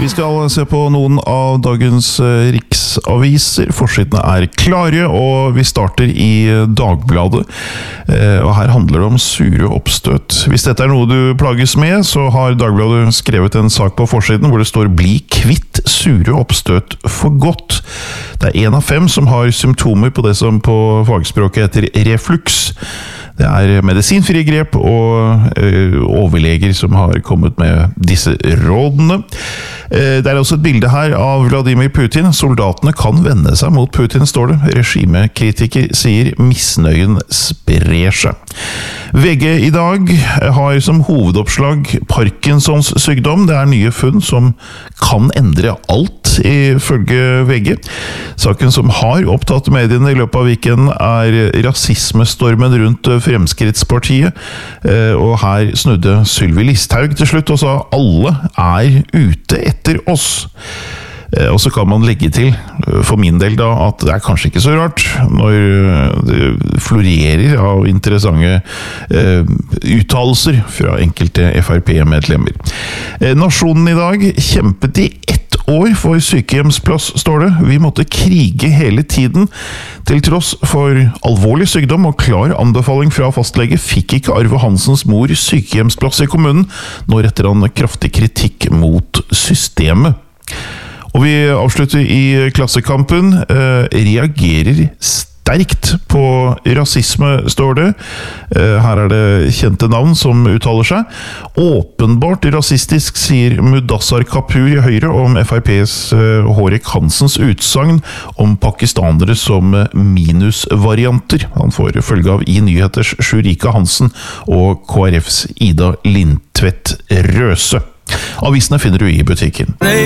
Vi skal se på noen av dagens riksaviser. Forsidene klare, og vi starter i Dagbladet. Og her handler det om sure oppstøt. Hvis dette noe du plages med, så har Dagbladet skrevet en sak på forsiden hvor det står «Bli kvitt sure oppstøt for godt». Det 1 av 5 som har symptomer på det som på fagspråket heter reflux. Det medisinfrie grep og overleger som har kommet med disse rådene. Det også et bilde her av Vladimir Putin. Soldatene kan vende seg mot Putin, står det. Regimekritiker sier misnøyen sprer seg. VG i dag har som hovedoppslag Parkinsons sykdom. Det nye funn som kan endre alt, ifølge VG. Saken som har opptatt mediene i løpet av weekenden rasismestormen rundt Fremskrittspartiet. Og her snudde Sylvi Listhaug til slutt og sa alle ute etter oss. Og så kan man legge til, for min del da, at det kanskje ikke så rart når det florerer av interessante uttalelser fra enkelte FrP-medlemmer. Nasjonen i dag kjempet i 1 år for sykehjemsplass, står det. Vi måtte krige hele tiden. Til tross for alvorlig sykdom og klar anbefaling fra fastlege fikk ikke Arve Hansens mor sykehjemsplass i kommunen, nå retter han kraftig kritikk mot systemet. Og vi avslutter i Klassekampen. Reagerer sterkt på rasisme, står det. Her det kjente navn som uttaler seg. Åpenbart rasistisk, sier Mudassar Kapur i Høyre om FrPs Hårek Hansens utsagn om pakistanere som minusvarianter. Han får følge av i Nyheters Shurika Hansen og KrFs Ida Lindtvedt Røse. Avisene finner du i butikken.